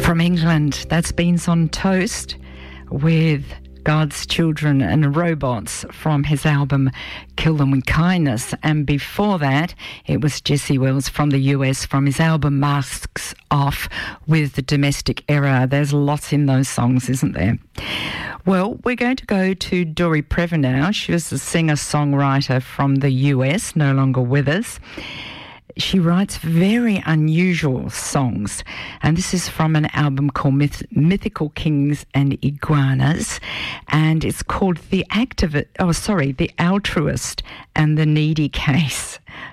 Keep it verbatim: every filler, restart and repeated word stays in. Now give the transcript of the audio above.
From England, that's Beans on Toast with God's Children and Robots from his album Kill Them With Kindness. And before that, it was Jesse Wells from the U S from his album Masks Off with the Domestic Era. There's lots in those songs, isn't there? Well, we're going to go to Dori Previn now. She was a singer-songwriter from the U S, no longer with us. She writes very unusual songs, and this is from an album called Myth- Mythical Kings and Iguanas, and it's called The Activist, oh sorry, The Altruist and the Needy Case.